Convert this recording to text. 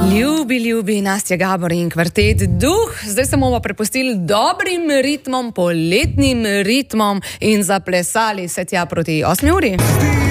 Ljubi, Nastja Gabor in kvartet Duh. Zdaj se bomo prepustili dobrim ritmom, poletnim ritmom in zaplesali se tja proti 8 uri.